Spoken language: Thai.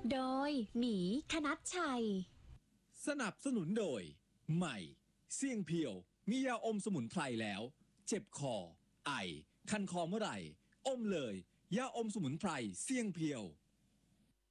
โดยหมีธนัชชัยสนับสนุนโดยใหม่เสี่ยงเพียวมียาอมสมุนไพรแล้วเจ็บคอไอคันคอเมื่อไหร่อมเลยยาอมสมุนไพรเสี่ยงเพียว